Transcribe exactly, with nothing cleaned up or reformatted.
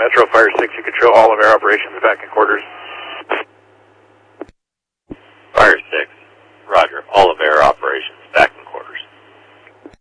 Metro Fire six, you control all of air operations back in quarters.